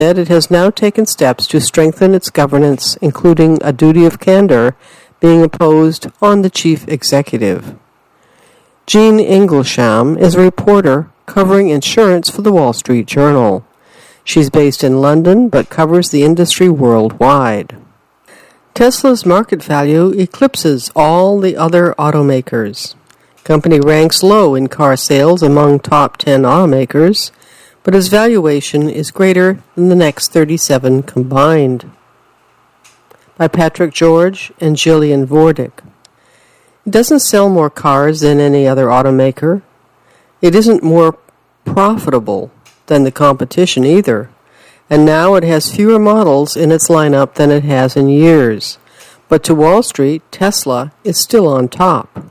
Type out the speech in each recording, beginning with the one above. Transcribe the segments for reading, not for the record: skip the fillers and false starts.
Instead, it has now taken steps to strengthen its governance, including a duty of candor being imposed on the chief executive. Jean Inglesham is a reporter covering insurance for the Wall Street Journal. She's based in London but covers the industry worldwide. Tesla's market value eclipses all the other automakers. Company ranks low in car sales among top 10 automakers, but its valuation is greater than the next 37 combined. By Patrick George and Gillian Vordick. It doesn't sell more cars than any other automaker. It isn't more profitable than the competition either. And now it has fewer models in its lineup than it has in years. But to Wall Street, Tesla is still on top.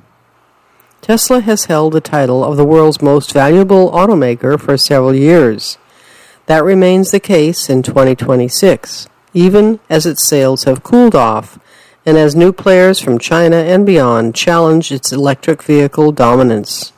Tesla has held the title of the world's most valuable automaker for several years. That remains the case in 2026, even as its sales have cooled off and as new players from China and beyond challenge its electric vehicle dominance.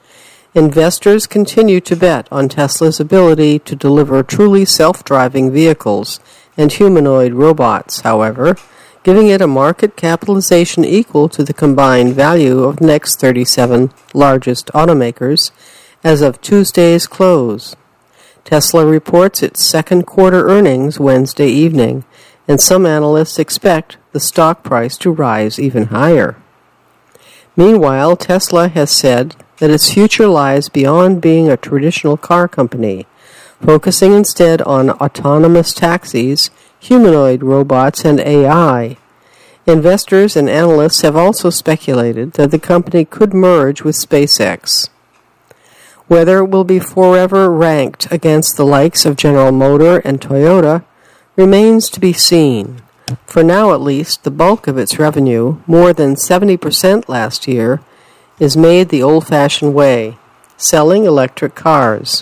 Investors continue to bet on Tesla's ability to deliver truly self-driving vehicles and humanoid robots, however, giving it a market capitalization equal to the combined value of the next 37 largest automakers as of Tuesday's close. Tesla reports its second quarter earnings Wednesday evening, and some analysts expect the stock price to rise even higher. Meanwhile, Tesla has said that its future lies beyond being a traditional car company, focusing instead on autonomous taxis, humanoid robots, and AI. Investors and analysts have also speculated that the company could merge with SpaceX. Whether it will be forever ranked against the likes of General Motors and Toyota remains to be seen. For now, at least, the bulk of its revenue, more than 70% last year, is made the old-fashioned way, selling electric cars.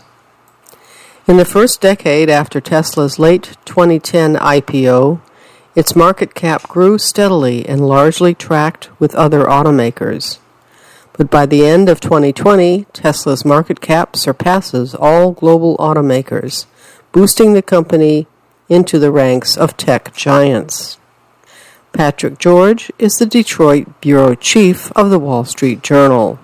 In the first decade after Tesla's late 2010 IPO, its market cap grew steadily and largely tracked with other automakers. But by the end of 2020, Tesla's market cap surpasses all global automakers, boosting the company into the ranks of tech giants. Patrick George is the Detroit bureau chief of the Wall Street Journal.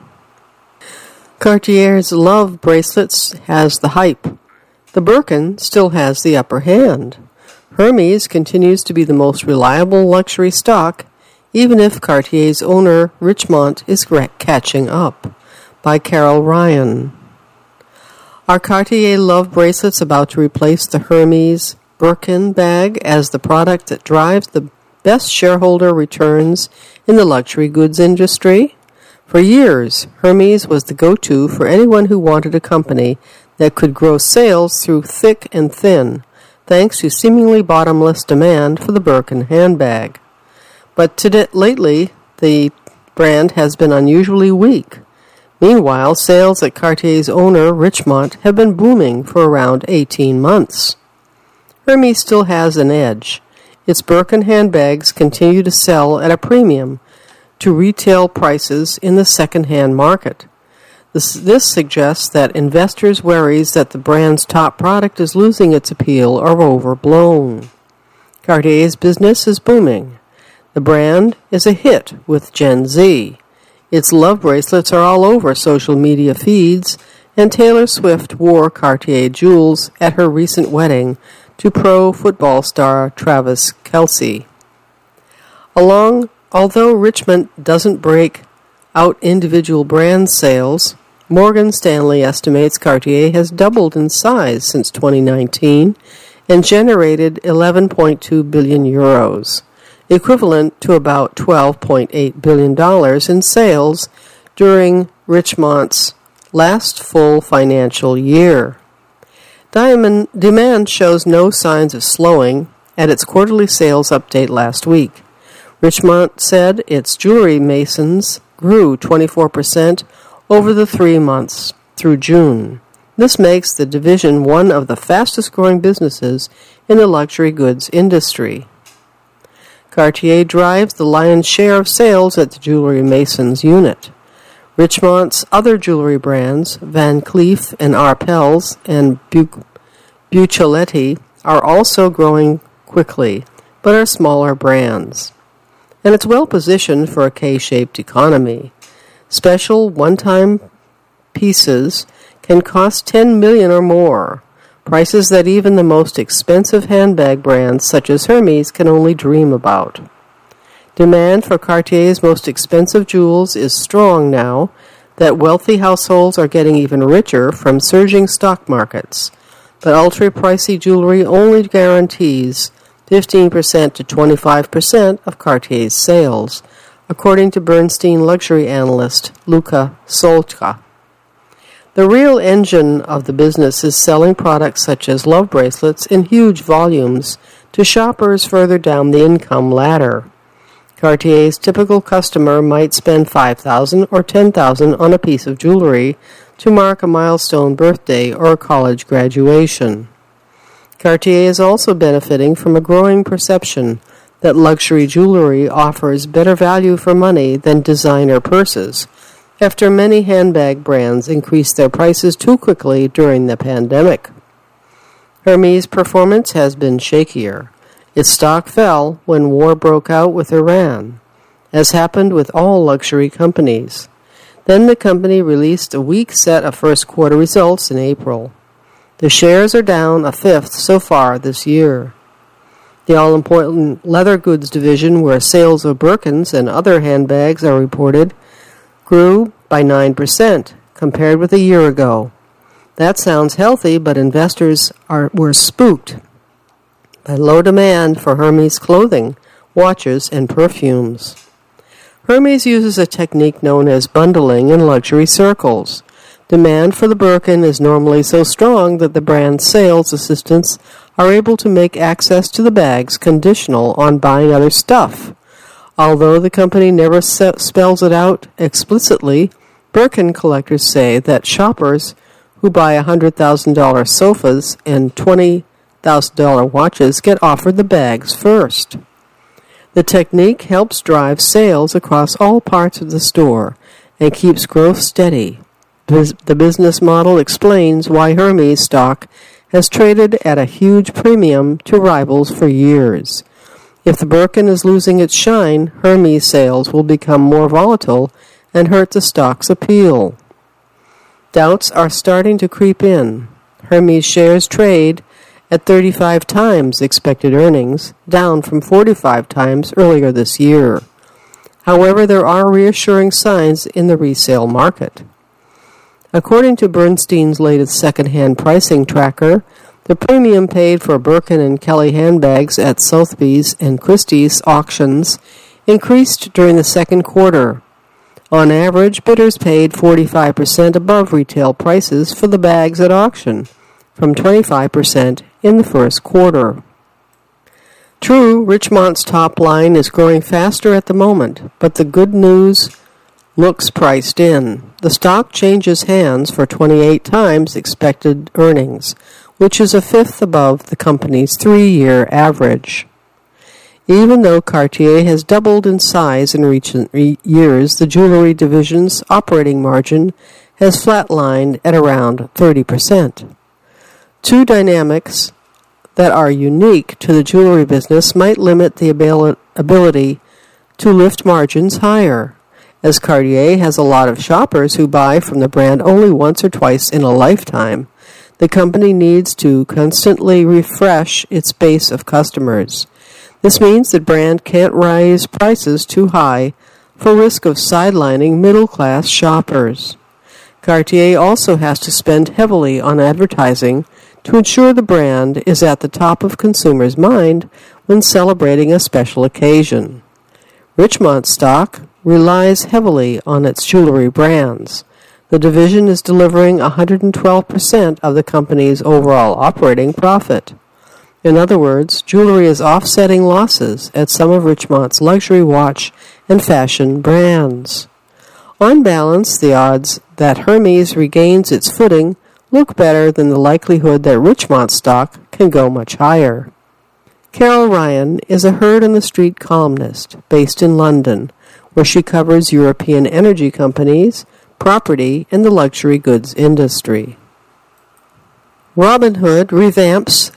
Cartier's Love bracelets has the hype. The Birkin still has the upper hand. Hermes continues to be the most reliable luxury stock, even if Cartier's owner, Richemont, is catching up. By Carol Ryan. Are Cartier Love bracelets about to replace the Hermes Birkin bag as the product that drives the best shareholder returns in the luxury goods industry? For years, Hermes was the go-to for anyone who wanted a company that could grow sales through thick and thin, thanks to seemingly bottomless demand for the Birkin handbag. But lately, the brand has been unusually weak. Meanwhile, sales at Cartier's owner, Richemont, have been booming for around 18 months. Hermes still has an edge. Its Birkin handbags continue to sell at a premium to retail prices in the second-hand market. This suggests that investors' worries that the brand's top product is losing its appeal are overblown. Cartier's business is booming. The brand is a hit with Gen Z. Its love bracelets are all over social media feeds, and Taylor Swift wore Cartier jewels at her recent wedding to pro football star Travis Kelce. Although Richemont doesn't break out individual brand sales, Morgan Stanley estimates Cartier has doubled in size since 2019 and generated 11.2 billion euros, equivalent to about $12.8 billion in sales during Richemont's last full financial year. Demand shows no signs of slowing at its quarterly sales update last week. Richemont said its jewelry masons grew 24% over the 3 months through June. This makes the division one of the fastest-growing businesses in the luxury goods industry. Cartier drives the lion's share of sales at the Jewelry Masons unit. Richemont's other jewelry brands, Van Cleef and Arpels and Buccellati, are also growing quickly, but are smaller brands. And it's well positioned for a K-shaped economy. Special one-time pieces can cost $10 million or more, prices that even the most expensive handbag brands such as Hermes can only dream about. Demand for Cartier's most expensive jewels is strong now that wealthy households are getting even richer from surging stock markets, but ultra-pricey jewelry only guarantees 15% to 25% of Cartier's sales, according to Bernstein luxury analyst Luca Solca. The real engine of the business is selling products such as love bracelets in huge volumes to shoppers further down the income ladder. Cartier's typical customer might spend $5,000 or $10,000 on a piece of jewelry to mark a milestone birthday or a college graduation. Cartier is also benefiting from a growing perception that luxury jewelry offers better value for money than designer purses, after many handbag brands increased their prices too quickly during the pandemic. Hermes' performance has been shakier. Its stock fell when war broke out with Iran, as happened with all luxury companies. Then the company released a weak set of first-quarter results in April. The shares are down a fifth so far this year. The all-important leather goods division, where sales of Birkins and other handbags are reported, grew by 9% compared with a year ago. That sounds healthy, but investors were spooked by low demand for Hermes clothing, watches, and perfumes. Hermes uses a technique known as bundling in luxury circles. Demand for the Birkin is normally so strong that the brand's sales assistants are able to make access to the bags conditional on buying other stuff. Although the company never spells it out explicitly, Birkin collectors say that shoppers who buy $100,000 sofas and $20,000 watches get offered the bags first. The technique helps drive sales across all parts of the store and keeps growth steady. The business model explains why Hermes stock has traded at a huge premium to rivals for years. If the Birkin is losing its shine, Hermes sales will become more volatile and hurt the stock's appeal. Doubts are starting to creep in. Hermes shares trade at 35 times expected earnings, down from 45 times earlier this year. However, there are reassuring signs in the resale market. According to Bernstein's latest second-hand pricing tracker, the premium paid for Birkin and Kelly handbags at Sotheby's and Christie's auctions increased during the second quarter. On average, bidders paid 45% above retail prices for the bags at auction, from 25% in the first quarter. True, Richemont's top line is growing faster at the moment, but the good news looks priced in. The stock changes hands for 28 times expected earnings, which is a fifth above the company's 3-year average. Even though Cartier has doubled in size in recent years, the jewelry division's operating margin has flatlined at around 30%. Two dynamics that are unique to the jewelry business might limit the ability to lift margins higher. As Cartier has a lot of shoppers who buy from the brand only once or twice in a lifetime, the company needs to constantly refresh its base of customers. This means the brand can't raise prices too high for risk of sidelining middle-class shoppers. Cartier also has to spend heavily on advertising to ensure the brand is at the top of consumers' mind when celebrating a special occasion. Richemont stock relies heavily on its jewelry brands. The division is delivering 112% of the company's overall operating profit. In other words, jewelry is offsetting losses at some of Richemont's luxury watch and fashion brands. On balance, the odds that Hermes regains its footing look better than the likelihood that Richemont stock can go much higher. Carol Ryan is a herd-on-the-street columnist based in London, where she covers European energy companies, property, and the luxury goods industry. Robinhood revamps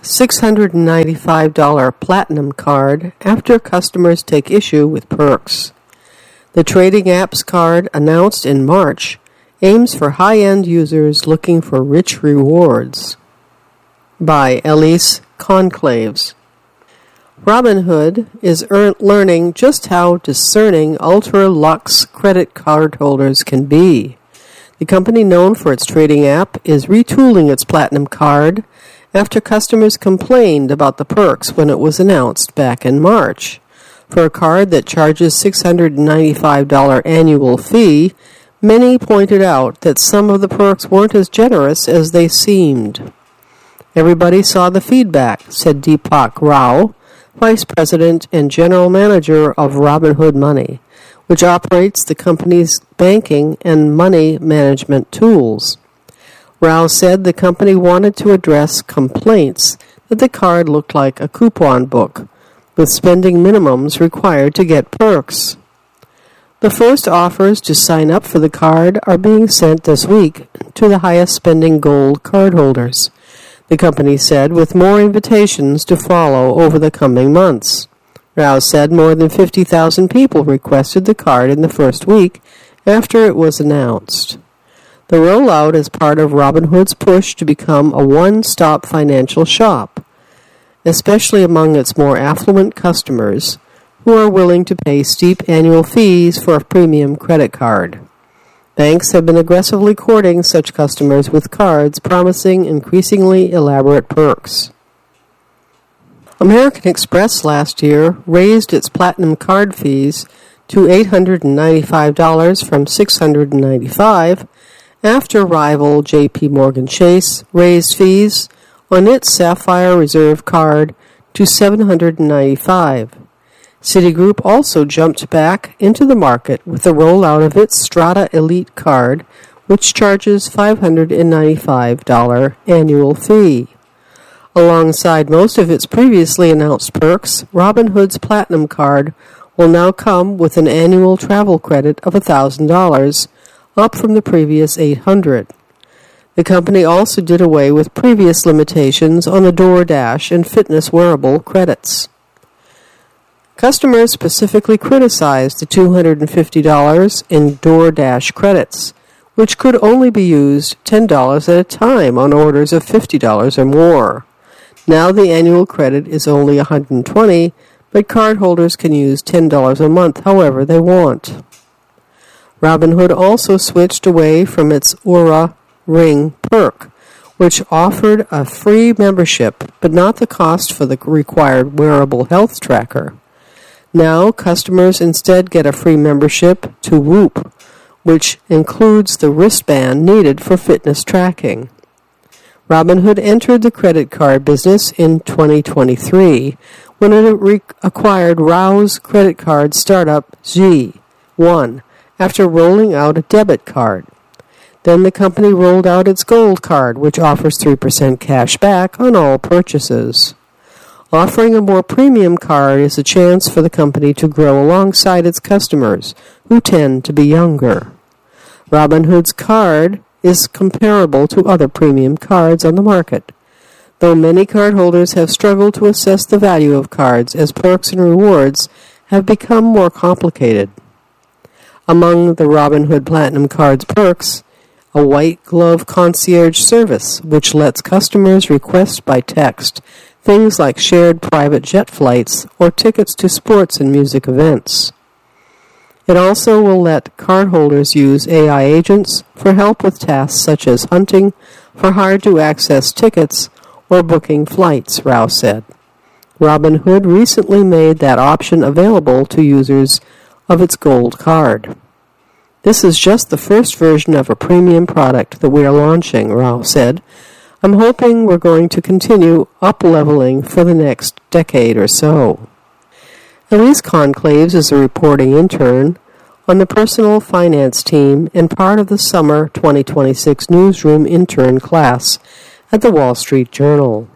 $695 Platinum card after customers take issue with perks. The trading app's card, announced in March, aims for high-end users looking for rich rewards. By Elise Conclaves. Robinhood is learning just how discerning ultra-luxe credit card holders can be. The company, known for its trading app, is retooling its Platinum card after customers complained about the perks when it was announced back in March. For a card that charges $695 annual fee, many pointed out that some of the perks weren't as generous as they seemed. Everybody saw the feedback, said Deepak Rao, Vice President and General Manager of Robinhood Money, which operates the company's banking and money management tools. Rao said the company wanted to address complaints that the card looked like a coupon book, with spending minimums required to get perks. The first offers to sign up for the card are being sent this week to the highest spending gold cardholders, the company said, with more invitations to follow over the coming months. Rao said more than 50,000 people requested the card in the first week after it was announced. The rollout is part of Robinhood's push to become a one-stop financial shop, especially among its more affluent customers who are willing to pay steep annual fees for a premium credit card. Banks have been aggressively courting such customers with cards promising increasingly elaborate perks. American Express last year raised its Platinum card fees to $895 from $695 after rival J.P. Morgan Chase raised fees on its Sapphire Reserve card to $795. Citigroup also jumped back into the market with the rollout of its Strata Elite card, which charges $595 annual fee. Alongside most of its previously announced perks, Robinhood's Platinum card will now come with an annual travel credit of $1,000, up from the previous $800. The company also did away with previous limitations on the DoorDash and fitness wearable credits. Customers specifically criticized the $250 in DoorDash credits, which could only be used $10 at a time on orders of $50 or more. Now the annual credit is only $120, but cardholders can use $10 a month however they want. Robinhood also switched away from its Oura Ring perk, which offered a free membership but not the cost for the required wearable health tracker. Now customers instead get a free membership to Whoop, which includes the wristband needed for fitness tracking. Robinhood entered the credit card business in 2023 when it acquired Rao's credit card startup G1 after rolling out a debit card. Then the company rolled out its Gold card, which offers 3% cash back on all purchases. Offering a more premium card is a chance for the company to grow alongside its customers, who tend to be younger. Robinhood's card is comparable to other premium cards on the market, though many cardholders have struggled to assess the value of cards as perks and rewards have become more complicated. Among the Robinhood Platinum card's perks, a white glove concierge service, which lets customers request by text things like shared private jet flights or tickets to sports and music events. It also will let cardholders use AI agents for help with tasks such as hunting for hard-to-access tickets or booking flights, Rao said. Robinhood recently made that option available to users of its Gold card. This is just the first version of a premium product that we are launching, Rao said. I'm hoping we're going to continue up-leveling for the next decade or so. Elise Conclaves is a reporting intern on the personal finance team and part of the summer 2026 newsroom intern class at the Wall Street Journal.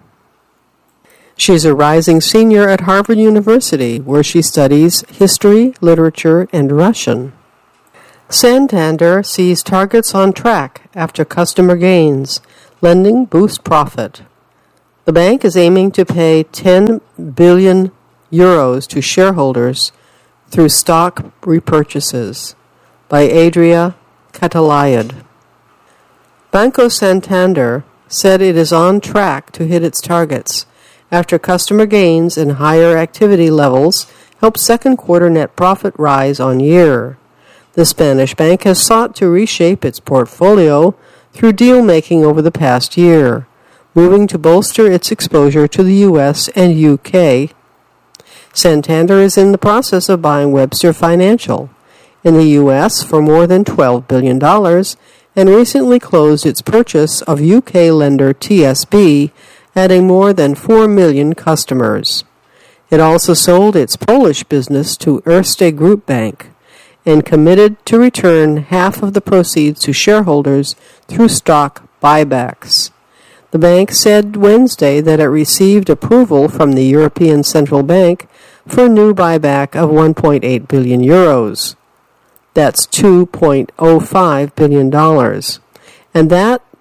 She's a rising senior at Harvard University, where she studies history, literature, and Russian. Santander sees targets on track after customer gains, Lending boosts profit. The bank is aiming to pay 10 billion euros to shareholders through stock repurchases. By Adria Catalayud. Banco Santander said it is on track to hit its targets after customer gains and higher activity levels helped second quarter net profit rise on year. The Spanish bank has sought to reshape its portfolio through deal-making over the past year, moving to bolster its exposure to the U.S. and U.K. Santander is in the process of buying Webster Financial in the U.S. for more than $12 billion and recently closed its purchase of UK lender TSB, adding more than 4 million customers. It also sold its Polish business to Erste Group Bank and committed to return half of the proceeds to shareholders through stock buybacks. The bank said Wednesday that it received approval from the European Central Bank for a new buyback of 1.8 billion euros. That's $2.05 billion. And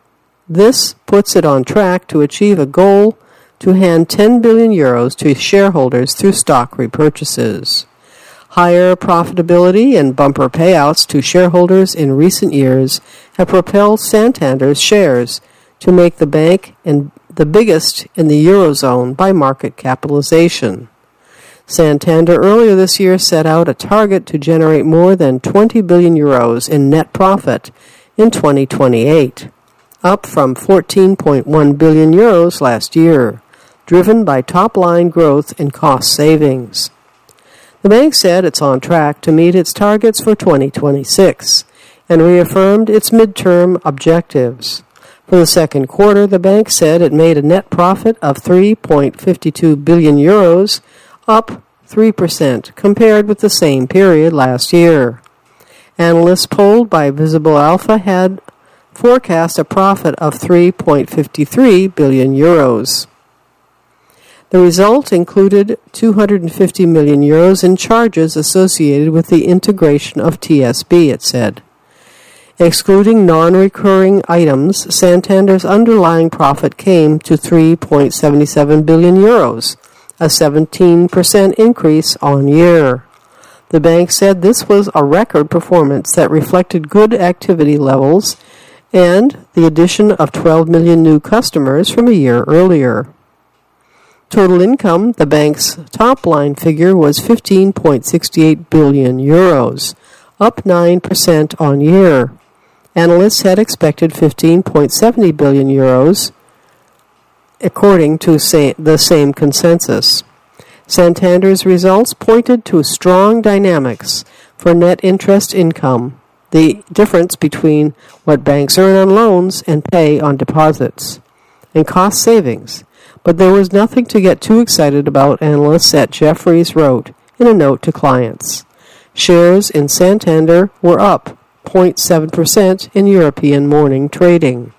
this puts it on track to achieve a goal to hand 10 billion euros to shareholders through stock repurchases. Higher profitability and bumper payouts to shareholders in recent years have propelled Santander's shares to make the bank the biggest in the Eurozone by market capitalization. Santander earlier this year set out a target to generate more than 20 billion euros in net profit in 2028, up from 14.1 billion euros last year, driven by top-line growth and cost savings. The bank said it's on track to meet its targets for 2026 and reaffirmed its midterm objectives. For the second quarter, the bank said it made a net profit of 3.52 billion euros, up 3% compared with the same period last year. Analysts polled by Visible Alpha had forecast a profit of 3.53 billion euros. The result included 250 million euros in charges associated with the integration of TSB, it said. Excluding non-recurring items, Santander's underlying profit came to 3.77 billion euros, a 17% increase on year. The bank said this was a record performance that reflected good activity levels and the addition of 12 million new customers from a year earlier. Total income, the bank's top-line figure, was 15.68 billion euros, up 9% on year. Analysts had expected 15.70 billion euros, according to the same consensus. Santander's results pointed to strong dynamics for net interest income, the difference between what banks earn on loans and pay on deposits, and cost savings. But there was nothing to get too excited about, analysts at Jefferies wrote in a note to clients. Shares in Santander were up 0.7% in European morning trading.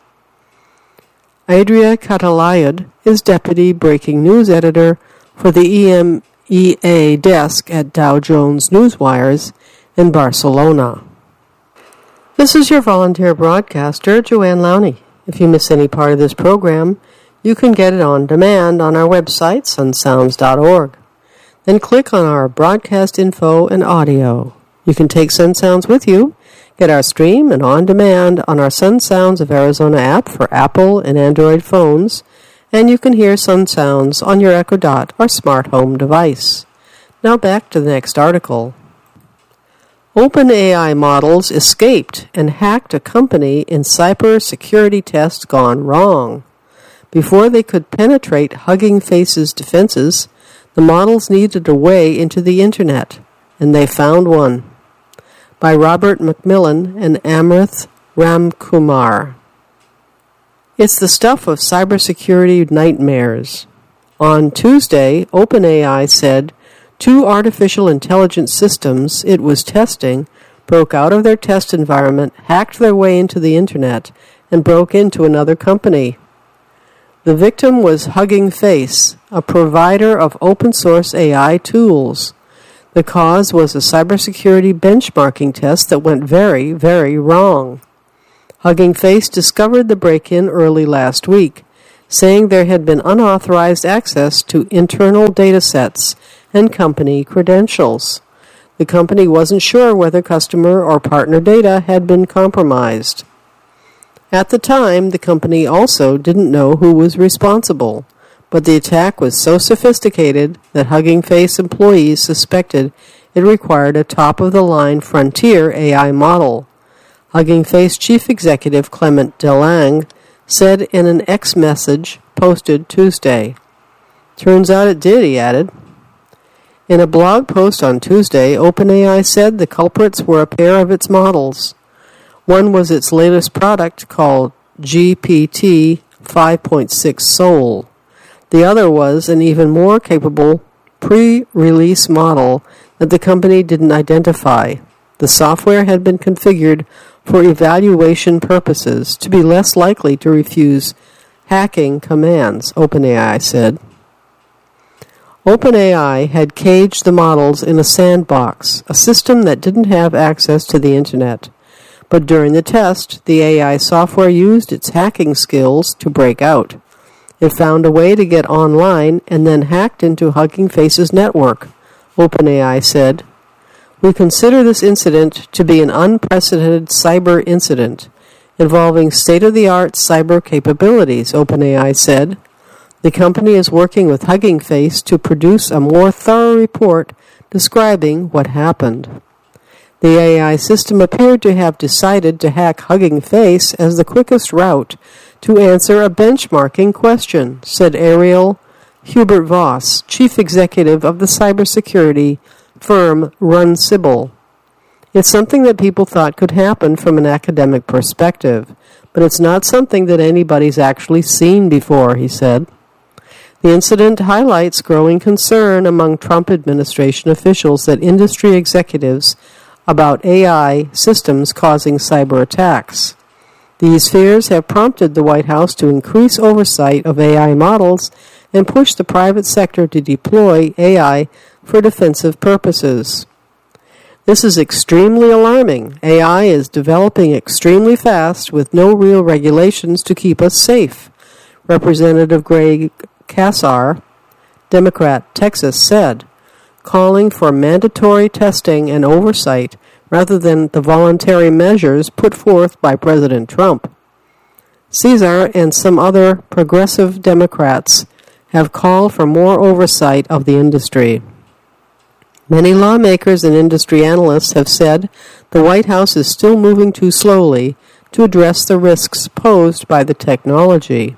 Adria Catalayud is Deputy Breaking News Editor for the EMEA desk at Dow Jones Newswires in Barcelona. This is your volunteer broadcaster, Joanne Lowney. If you miss any part of this program, you can get it on demand on our website, sunsounds.org. Then click on our broadcast info and audio. You can take Sun Sounds with you, get our stream and on demand on our Sun Sounds of Arizona app for Apple and Android phones, and you can hear Sun Sounds on your Echo Dot or smart home device. Now back to the next article. OpenAI models escaped and hacked a company in cybersecurity test gone wrong. Before they could penetrate Hugging Face's defenses, the models needed a way into the Internet, and they found one. By Robert McMillan and Amrith Ramkumar. It's the stuff of cybersecurity nightmares. On Tuesday, OpenAI said 2 artificial intelligence systems it was testing broke out of their test environment, hacked their way into the Internet, and broke into another company. The victim was Hugging Face, a provider of open-source AI tools. The cause was a cybersecurity benchmarking test that went very, very wrong. Hugging Face discovered the break-in early last week, saying there had been unauthorized access to internal data sets and company credentials. The company wasn't sure whether customer or partner data had been compromised. At the time, the company also didn't know who was responsible, but the attack was so sophisticated that Hugging Face employees suspected it required a top-of-the-line frontier AI model. Hugging Face Chief Executive Clement Delange said in an X message posted Tuesday. "Turns out it did," he added. In a blog post on Tuesday, OpenAI said the culprits were a pair of its models. One was its latest product called GPT 5.6 Soul. The other was an even more capable pre-release model that the company didn't identify. The software had been configured for evaluation purposes to be less likely to refuse hacking commands, OpenAI said. OpenAI had caged the models in a sandbox, a system that didn't have access to the internet. But during the test, the AI software used its hacking skills to break out. It found a way to get online and then hacked into Hugging Face's network, OpenAI said. "We consider this incident to be an unprecedented cyber incident involving state-of-the-art cyber capabilities," OpenAI said. The company is working with Hugging Face to produce a more thorough report describing what happened. The AI system appeared to have decided to hack Hugging Face as the quickest route to answer a benchmarking question, said Ariel Hubert Voss, chief executive of the cybersecurity firm Runsible. "It's something that people thought could happen from an academic perspective, but it's not something that anybody's actually seen before," he said. The incident highlights growing concern among Trump administration officials that industry executives about AI systems causing cyber attacks. These fears have prompted the White House to increase oversight of AI models and push the private sector to deploy AI for defensive purposes. "This is extremely alarming. AI is developing extremely fast with no real regulations to keep us safe," Representative Greg Casar, Democrat, Texas, said, calling for mandatory testing and oversight rather than the voluntary measures put forth by President Trump. Casar and some other progressive Democrats have called for more oversight of the industry. Many lawmakers and industry analysts have said the White House is still moving too slowly to address the risks posed by the technology.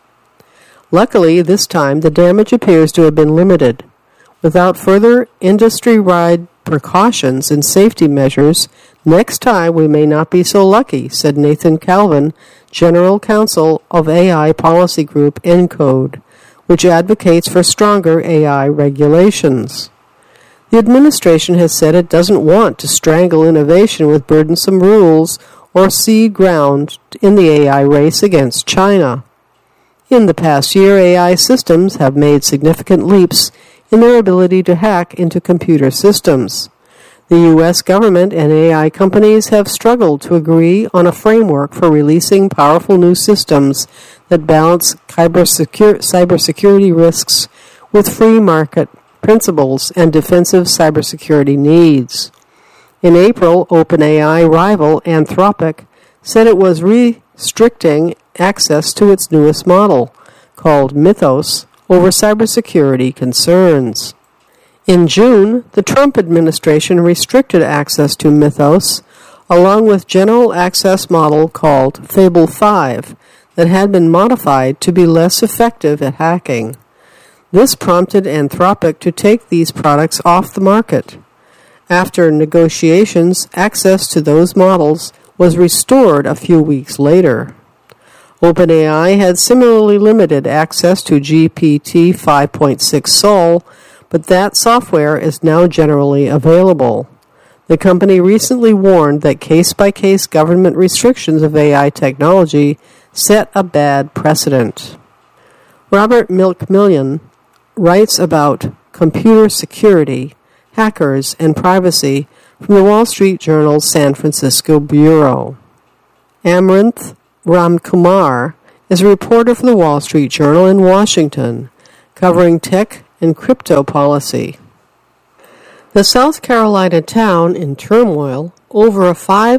Luckily, this time the damage appears to have been limited. Without further industry-wide precautions and safety measures, next time we may not be so lucky, said Nathan Calvin, General Counsel of AI policy group ENCODE, which advocates for stronger AI regulations. The administration has said it doesn't want to strangle innovation with burdensome rules or cede ground in the AI race against China. In the past year, AI systems have made significant leaps in their ability to hack into computer systems. The U.S. government and AI companies have struggled to agree on a framework for releasing powerful new systems that balance cybersecurity risks with free market principles and defensive cybersecurity needs. In April, OpenAI rival Anthropic said it was restricting access to its newest model, called Mythos, over cybersecurity concerns. In June, the Trump administration restricted access to Mythos, along with general access model called Fable 5 that had been modified to be less effective at hacking. This prompted Anthropic to take these products off the market. After negotiations, access to those models was restored a few weeks later. OpenAI had similarly limited access to GPT 5.6 Soul, but that software is now generally available. The company recently warned that case-by-case government restrictions of AI technology set a bad precedent. Robert McMillan writes about computer security, hackers, and privacy from the Wall Street Journal's San Francisco bureau. Amranth Ramkumar is a reporter for the Wall Street Journal in Washington, covering tech and crypto policy. The South Carolina town in turmoil over a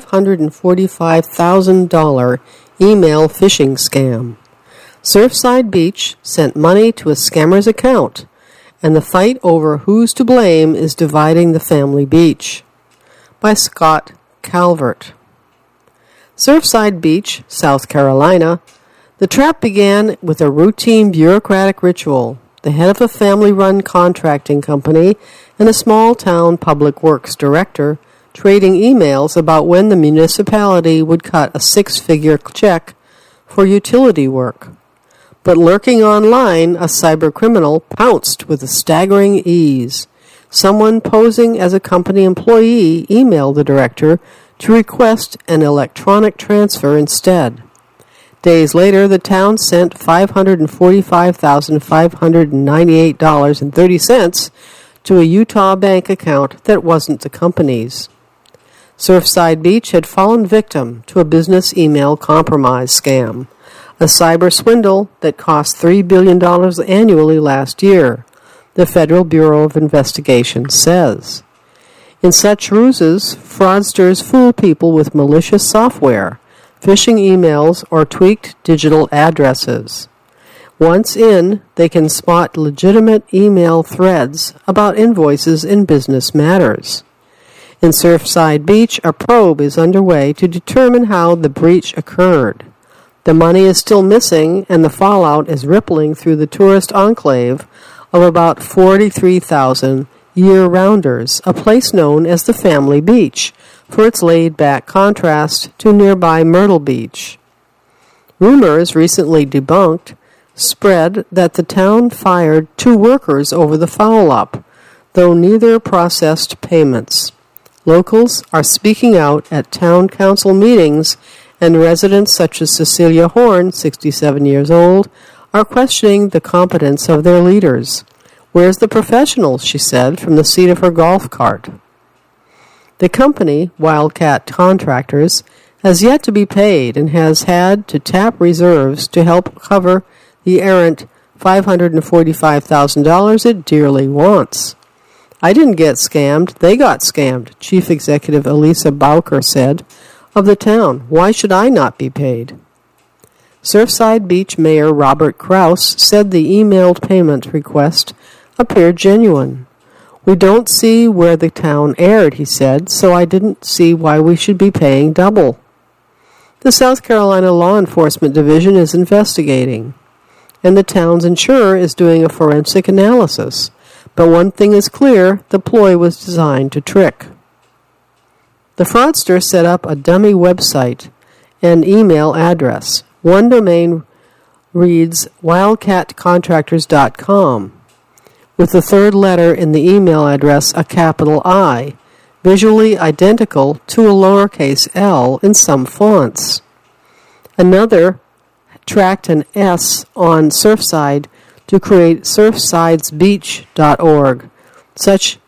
$545,000 email phishing scam. Surfside Beach sent money to a scammer's account, and the fight over who's to blame is dividing the family beach. By Scott Calvert. Surfside Beach, South Carolina. The trap began with a routine bureaucratic ritual. The head of a family-run contracting company and a small-town public works director trading emails about when the municipality would cut a six-figure check for utility work. But lurking online, a cybercriminal pounced with a staggering ease. Someone posing as a company employee emailed the director to request an electronic transfer instead. Days later, the town sent $545,598.30 to a Utah bank account that wasn't the company's. Surfside Beach had fallen victim to a business email compromise scam, a cyber swindle that cost $3 billion annually last year, the Federal Bureau of Investigation says. In such ruses, fraudsters fool people with malicious software, phishing emails, or tweaked digital addresses. Once in, they can spot legitimate email threads about invoices in business matters. In Surfside Beach, a probe is underway to determine how the breach occurred. The money is still missing, and the fallout is rippling through the tourist enclave of about 43,000 year-rounders, a place known as the Family Beach, for its laid-back contrast to nearby Myrtle Beach. Rumors, recently debunked, spread that the town fired 2 workers over the foul-up, though neither processed payments. Locals are speaking out at town council meetings, and residents such as Cecilia Horn, 67 years old, are questioning the competence of their leaders. "Where's the professionals?" she said from the seat of her golf cart. The company, Wildcat Contractors, has yet to be paid and has had to tap reserves to help cover the errant $545,000 it dearly wants. "I didn't get scammed, they got scammed," Chief Executive Elisa Bowker said of the town. "Why should I not be paid?" Surfside Beach Mayor Robert Kraus said the emailed payment request appeared genuine. "We don't see where the town erred," he said, "so I didn't see why we should be paying double." The South Carolina Law Enforcement Division is investigating, and the town's insurer is doing a forensic analysis. But one thing is clear, the ploy was designed to trick. The fraudster set up a dummy website and email address. One domain reads wildcatcontractors.com, with the third letter in the email address a capital I, visually identical to a lowercase l in some fonts. Another tracked an S on Surfside to create surfsidesbeach.org. Such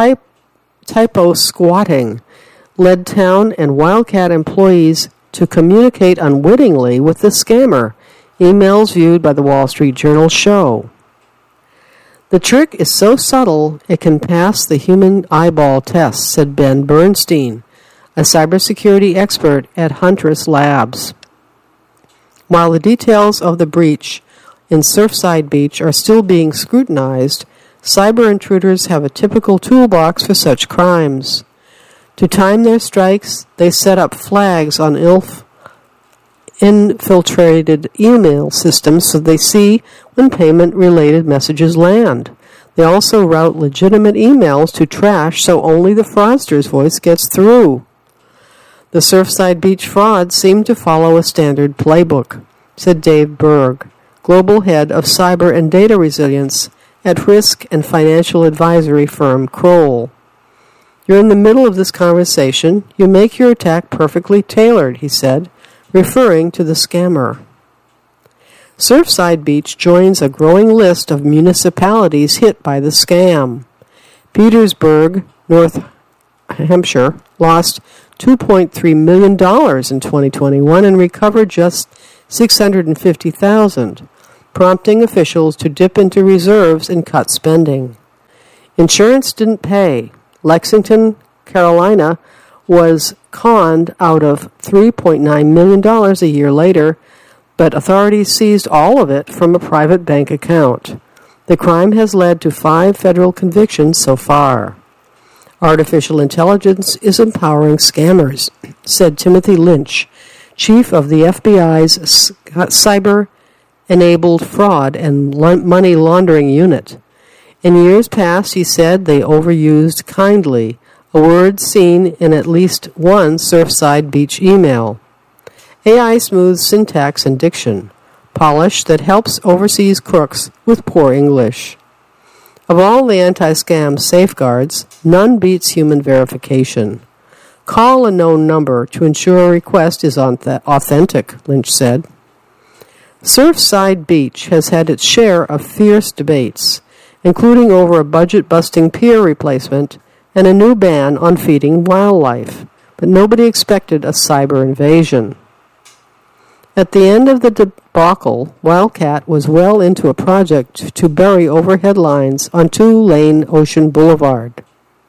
typo squatting led town and Wildcat employees to communicate unwittingly with the scammer, emails viewed by the Wall Street Journal show. "The trick is so subtle it can pass the human eyeball test," said Ben Bernstein, a cybersecurity expert at Huntress Labs. While the details of the breach in Surfside Beach are still being scrutinized, cyber intruders have a typical toolbox for such crimes. To time their strikes, they set up flags on infiltrated email systems so they see when payment-related messages land. They also route legitimate emails to trash so only the fraudster's voice gets through. The Surfside Beach fraud seemed to follow a standard playbook, said Dave Berg, global head of cyber and data resilience at risk and financial advisory firm Kroll. "You're in the middle of this conversation. You make your attack perfectly tailored," he said, referring to the scammer. Surfside Beach joins a growing list of municipalities hit by the scam. Petersburg, North Hampshire, lost $2.3 million in 2021 and recovered just $650,000, prompting officials to dip into reserves and cut spending. Insurance didn't pay. Lexington, Carolina, was conned out of $3.9 million a year later, but authorities seized all of it from a private bank account. The crime has led to 5 federal convictions so far. Artificial intelligence is empowering scammers, said Timothy Lynch, chief of the FBI's cyber-enabled fraud and money laundering unit. In years past, he said, they overused kindly, a word seen in at least one Surfside Beach email. AI smooths syntax and diction, polish that helps overseas crooks with poor English. Of all the anti-scam safeguards, none beats human verification. Call a known number to ensure a request is authentic, Lynch said. Surfside Beach has had its share of fierce debates, including over a budget-busting pier replacement and a new ban on feeding wildlife, but nobody expected a cyber invasion. At the end of the debacle, Wildcat was well into a project to bury overhead lines on 2-lane Ocean Boulevard.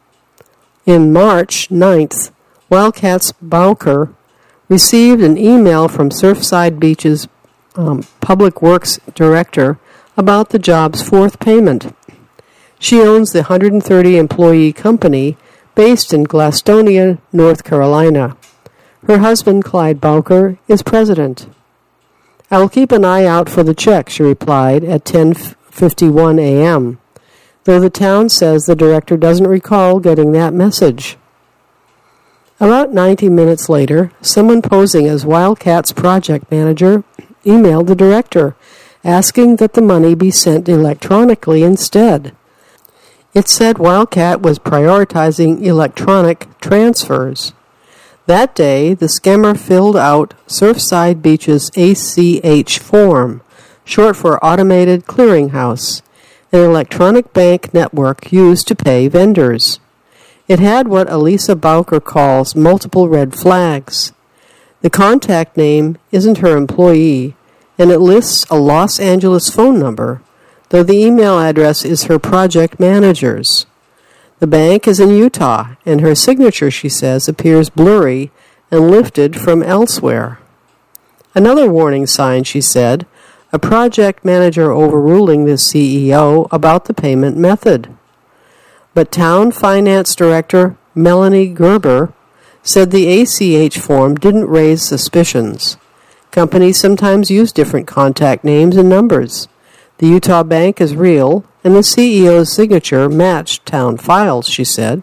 In March 9th, Wildcat's Bowker received an email from Surfside Beach's Public Works Director about the job's 4th payment. She owns the 130-employee company based in Gastonia, North Carolina. Her husband, Clyde Bowker, is president. I will keep an eye out for the check, she replied at 10:51 a.m., though the town says the director doesn't recall getting that message. About 90 minutes later, someone posing as Wildcat's project manager emailed the director, asking that the money be sent electronically instead. It said Wildcat was prioritizing electronic transfers. That day, the scammer filled out Surfside Beach's ACH form, short for Automated Clearinghouse, an electronic bank network used to pay vendors. It had what Elisa Bowker calls multiple red flags. The contact name isn't her employee, and it lists a Los Angeles phone number, though the email address is her project manager's. The bank is in Utah, and her signature, she says, appears blurry and lifted from elsewhere. Another warning sign, she said, a project manager overruling the CEO about the payment method. But Town Finance Director Melanie Gerber said the ACH form didn't raise suspicions. Companies sometimes use different contact names and numbers. The Utah bank is real, and the CEO's signature matched town files, she said.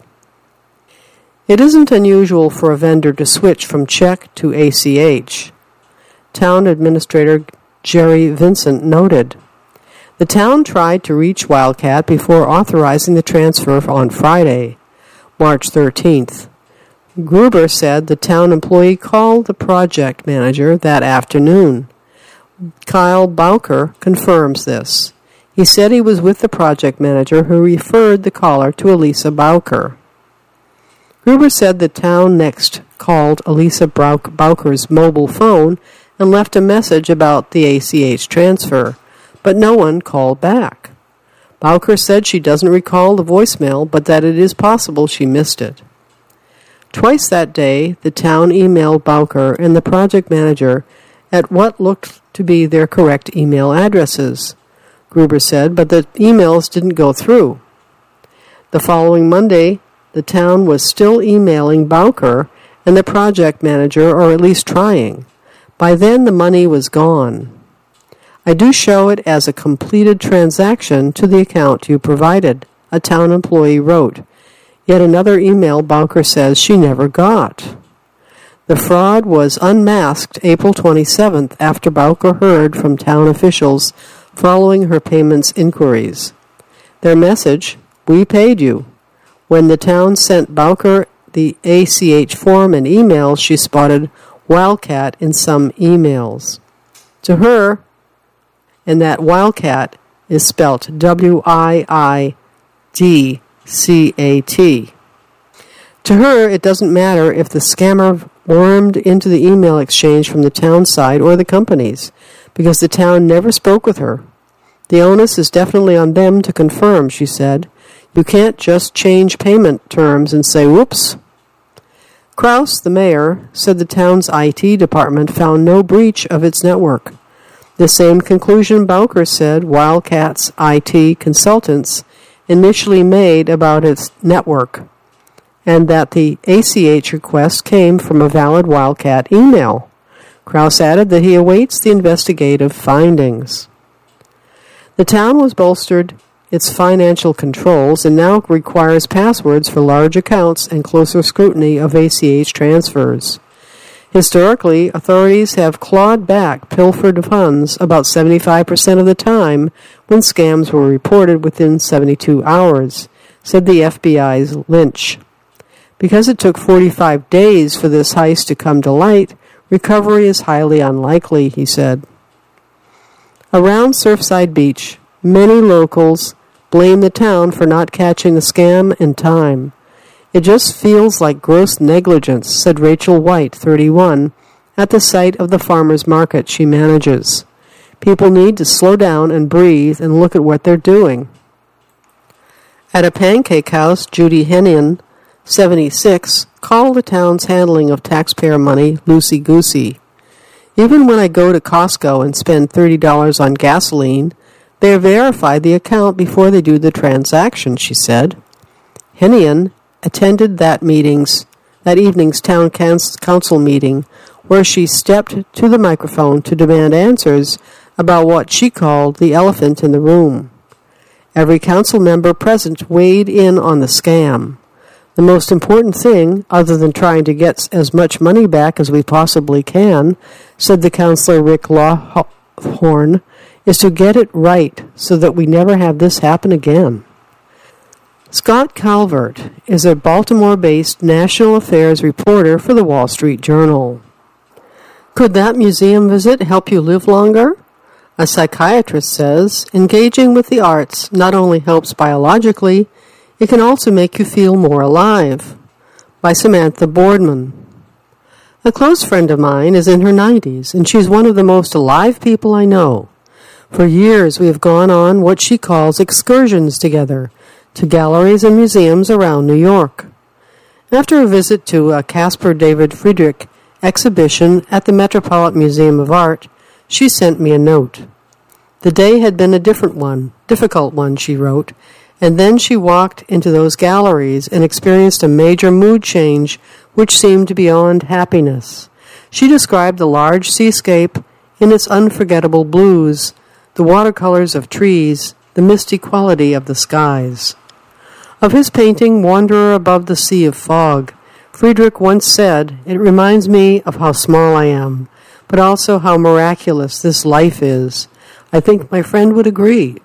It isn't unusual for a vendor to switch from check to ACH. Town Administrator Jerry Vincent noted. The town tried to reach Wildcat before authorizing the transfer on Friday, March 13th. Gruber said the town employee called the project manager that afternoon. Kyle Bowker confirms this. He said he was with the project manager who referred the caller to Elisa Bowker. Gruber said the town next called Elisa Bowker's mobile phone and left a message about the ACH transfer, but no one called back. Bowker said she doesn't recall the voicemail, but that it is possible she missed it. Twice that day, the town emailed Bowker and the project manager at what looked to be their correct email addresses, Gruber said, but the emails didn't go through. The following Monday, the town was still emailing Bowker and the project manager, or at least trying. By then, the money was gone. I do show it as a completed transaction to the account you provided, a town employee wrote. Yet another email Bowker says she never got. The fraud was unmasked April 27th after Bowker heard from town officials following her payments inquiries. Their message, "We paid you." When the town sent Bowker the ACH form and emails, she spotted Wildcat in some emails. To her, and that Wildcat is spelt W-I-I-D-C-A-T. To her, it doesn't matter if the scammer wormed into the email exchange from the town side or the company's, because the town never spoke with her. The onus is definitely on them to confirm, she said. You can't just change payment terms and say, whoops. Kraus, the mayor, said the town's IT department found no breach of its network. The same conclusion Bowker said Wildcat's IT consultants initially made about its network, and that the ACH request came from a valid Wildcat email. Kraus added that he awaits the investigative findings. The town was bolstered its financial controls and now requires passwords for large accounts and closer scrutiny of ACH transfers. Historically, authorities have clawed back pilfered funds about 75% of the time when scams were reported within 72 hours, said the FBI's Lynch. Because it took 45 days for this heist to come to light, recovery is highly unlikely, he said. Around Surfside Beach, many locals blame the town for not catching the scam in time. It just feels like gross negligence, said Rachel White, 31, at the site of the farmers market she manages. People need to slow down and breathe and look at what they're doing. At a pancake house, Judy Hennion, 76, called the town's handling of taxpayer money loosey-goosey. Even when I go to Costco and spend $30 on gasoline, they verify the account before they do the transaction, she said. Hennion attended that evening's town council meeting, where she stepped to the microphone to demand answers about what she called the elephant in the room. Every council member present weighed in on the scam. The most important thing, other than trying to get as much money back as we possibly can, said the councillor Rick Lawhorn, is to get it right so that we never have this happen again. Scott Calvert is a Baltimore-based national affairs reporter for the Wall Street Journal. Could that museum visit help you live longer? A psychiatrist says engaging with the arts not only helps biologically, it can also make you feel more alive. By Samantha Boardman. A close friend of mine is in her 90s, and she's one of the most alive people I know. For years we have gone on what she calls excursions together, to galleries and museums around New York. After a visit to a Caspar David Friedrich exhibition at the Metropolitan Museum of Art, she sent me a note. The day had been a difficult one, she wrote, and then she walked into those galleries and experienced a major mood change which seemed beyond happiness. She described the large seascape in its unforgettable blues, the watercolors of trees, the misty quality of the skies. Of his painting, Wanderer Above the Sea of Fog, Friedrich once said, "It reminds me of how small I am, but also how miraculous this life is." I think my friend would agree.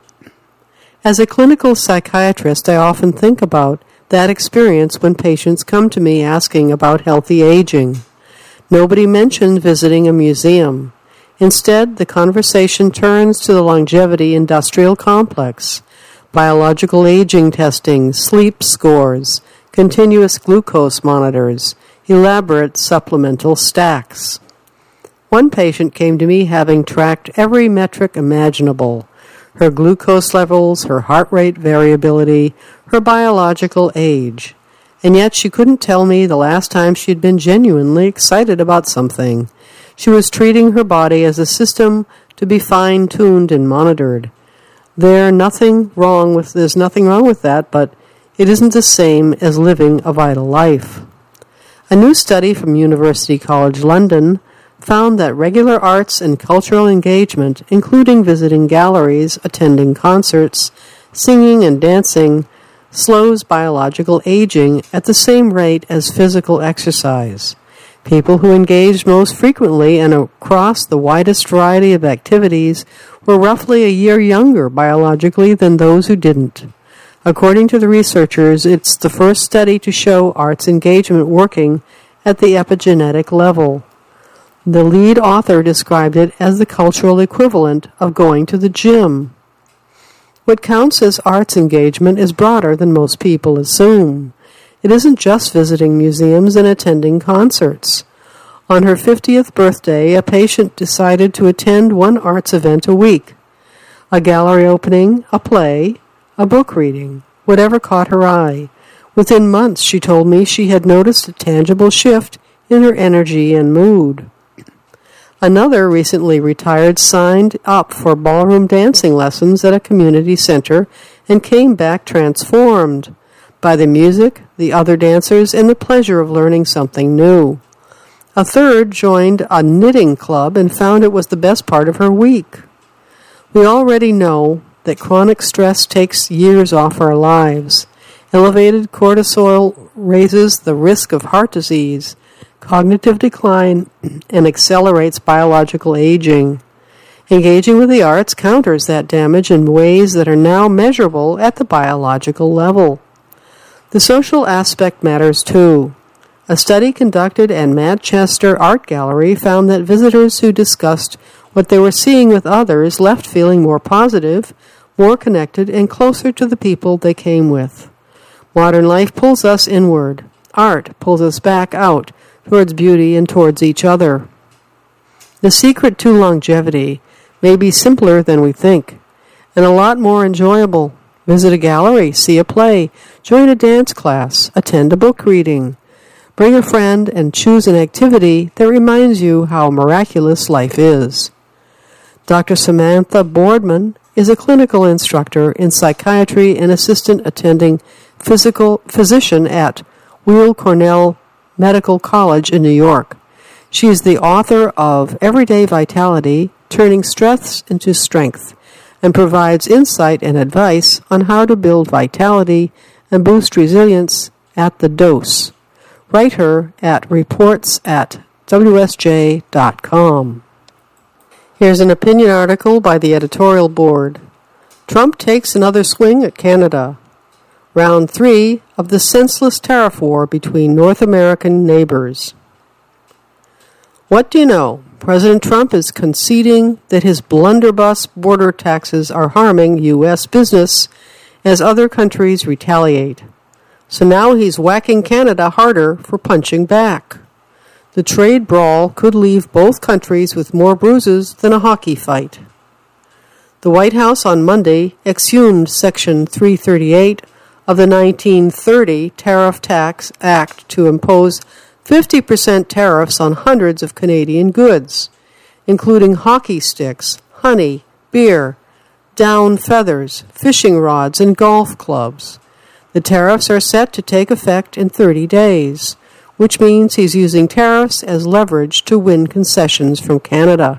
As a clinical psychiatrist, I often think about that experience when patients come to me asking about healthy aging. Nobody mentioned visiting a museum. Instead, the conversation turns to the longevity industrial complex, biological aging testing, sleep scores, continuous glucose monitors, elaborate supplemental stacks. One patient came to me having tracked every metric imaginable: her glucose levels, her heart rate variability, her biological age. And yet she couldn't tell me the last time she'd been genuinely excited about something. She was treating her body as a system to be fine-tuned and monitored. There's nothing wrong with that, but it isn't the same as living a vital life. A new study from University College London found that regular arts and cultural engagement, including visiting galleries, attending concerts, singing and dancing, slows biological aging at the same rate as physical exercise. People who engaged most frequently and across the widest variety of activities were roughly a year younger biologically than those who didn't. According to the researchers, it's the first study to show arts engagement working at the epigenetic level. The lead author described it as the cultural equivalent of going to the gym. What counts as arts engagement is broader than most people assume. It isn't just visiting museums and attending concerts. On her 50th birthday, a patient decided to attend one arts event a week. A gallery opening, a play, a book reading, whatever caught her eye. Within months, she told me, she had noticed a tangible shift in her energy and mood. Another recently retired signed up for ballroom dancing lessons at a community center and came back transformed by the music, the other dancers, and the pleasure of learning something new. A third joined a knitting club and found it was the best part of her week. We already know that chronic stress takes years off our lives. Elevated cortisol raises the risk of heart disease, cognitive decline, and accelerates biological aging. Engaging with the arts counters that damage in ways that are now measurable at the biological level. The social aspect matters too. A study conducted at Manchester Art Gallery found that visitors who discussed what they were seeing with others left feeling more positive, more connected, and closer to the people they came with. Modern life pulls us inward. Art pulls us back out towards beauty and towards each other. The secret to longevity may be simpler than we think, and a lot more enjoyable. Visit a gallery, see a play, join a dance class, attend a book reading. Bring a friend and choose an activity that reminds you how miraculous life is. Dr. Samantha Boardman is a clinical instructor in psychiatry and assistant attending physician at Weill Cornell Medical College in New York. She is the author of Everyday Vitality, Turning Stress into Strength, and provides insight and advice on how to build vitality and boost resilience at the dose. Write her at reports@wsj.com. Here's an opinion article by the editorial board. Trump takes another swing at Canada. Round 3 of the senseless tariff war between North American neighbors. What do you know? President Trump is conceding that his blunderbuss border taxes are harming U.S. business as other countries retaliate. So now he's whacking Canada harder for punching back. The trade brawl could leave both countries with more bruises than a hockey fight. The White House on Monday exhumed Section 338 of the 1930 Tariff Tax Act to impose 50% tariffs on hundreds of Canadian goods, including hockey sticks, honey, beer, down feathers, fishing rods, and golf clubs. The tariffs are set to take effect in 30 days, which means he's using tariffs as leverage to win concessions from Canada.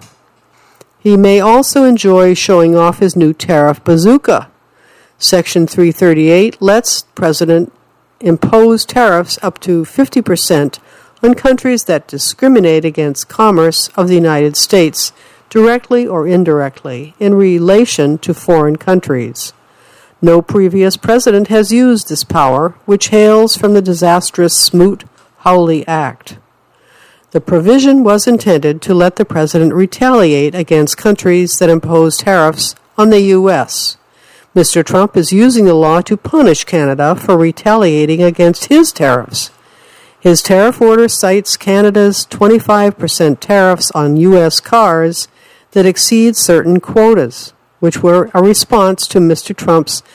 He may also enjoy showing off his new tariff bazooka. Section 338 lets President impose tariffs up to 50% on countries that discriminate against commerce of the United States, directly or indirectly, in relation to foreign countries. No previous president has used this power, which hails from the disastrous Smoot-Hawley Act. The provision was intended to let the president retaliate against countries that impose tariffs on the U.S. Mr. Trump is using the law to punish Canada for retaliating against his tariffs. His tariff order cites Canada's 25% tariffs on U.S. cars that exceed certain quotas, which were a response to Mr. Trump's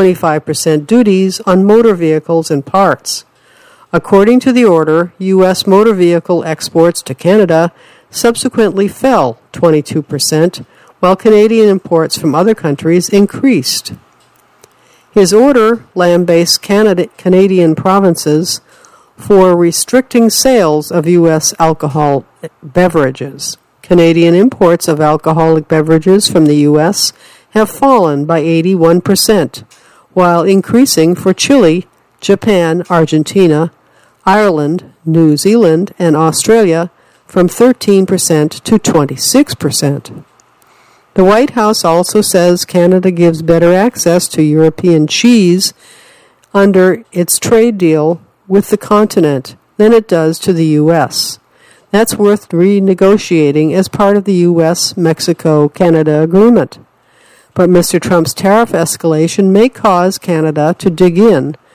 25% duties on motor vehicles and parts. According to the order, U.S. motor vehicle exports to Canada subsequently fell 22%, while Canadian imports from other countries increased. His order lambastes Canadian provinces for restricting sales of U.S. alcohol beverages. Canadian imports of alcoholic beverages from the U.S. have fallen by 81%, while increasing for Chile, Japan, Argentina, Ireland, New Zealand, and Australia from 13% to 26%. The White House also says Canada gives better access to European cheese under its trade deal with the continent than it does to the U.S. That's worth renegotiating as part of the U.S.-Mexico-Canada agreement. But Mr. Trump's tariff escalation may cause Canada to dig in,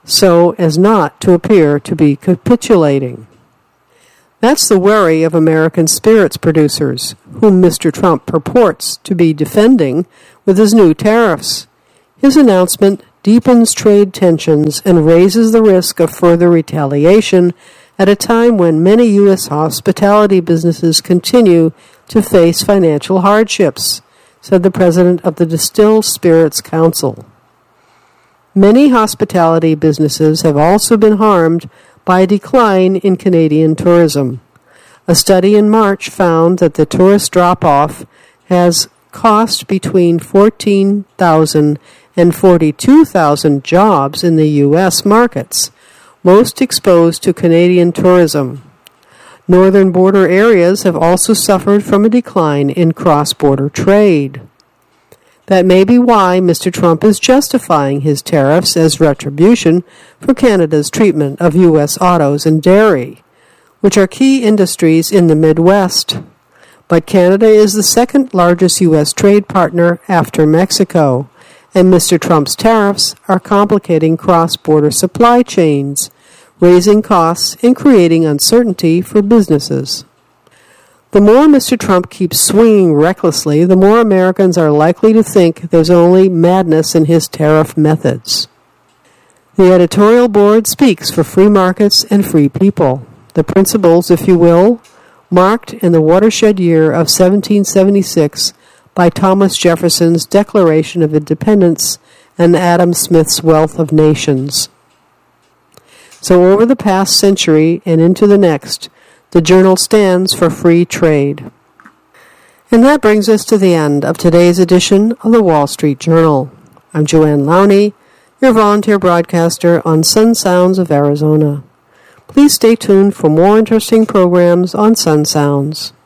so as not to appear to be capitulating. That's the worry of American spirits producers, whom Mr. Trump purports to be defending with his new tariffs. His announcement deepens trade tensions and raises the risk of further retaliation at a time when many U.S. hospitality businesses continue to face financial hardships, said the president of the Distilled Spirits Council. Many hospitality businesses have also been harmed by a decline in Canadian tourism. A study in March found that the tourist drop-off has cost between 14,000 and 42,000 jobs in the U.S. markets, most exposed to Canadian tourism. Northern border areas have also suffered from a decline in cross-border trade. That may be why Mr. Trump is justifying his tariffs as retribution for Canada's treatment of U.S. autos and dairy, which are key industries in the Midwest. But Canada is the second largest U.S. trade partner after Mexico, and Mr. Trump's tariffs are complicating cross-border supply chains, raising costs and creating uncertainty for businesses. The more Mr. Trump keeps swinging recklessly, the more Americans are likely to think there's only madness in his tariff methods. The editorial board speaks for free markets and free people. The principles, if you will, marked in the watershed year of 1776 by Thomas Jefferson's Declaration of Independence and Adam Smith's Wealth of Nations. So over the past century and into the next, the journal stands for free trade. And that brings us to the end of today's edition of the Wall Street Journal. I'm Joanne Lowney, your volunteer broadcaster on Sun Sounds of Arizona. Please stay tuned for more interesting programs on Sun Sounds.